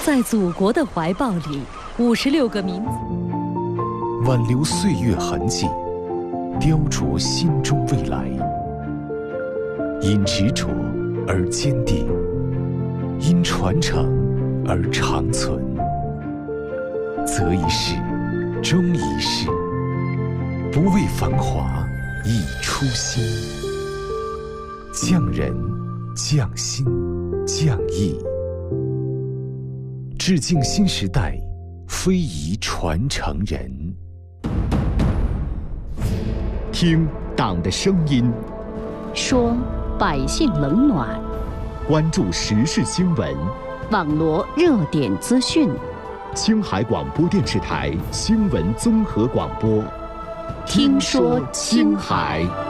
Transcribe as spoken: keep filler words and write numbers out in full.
在祖国的怀抱里，五十六个民族挽留岁月痕迹，雕琢心中未来。因执着而坚定，因传承而长存。择一事，终一事，不为繁华，以初心。匠人，匠心，匠艺，致敬新时代非遗传承人。 听党的声音， 说百姓冷暖， 关注时事新闻， 网罗热点资讯。 青海广播电视台新闻综合广播， 听说青海。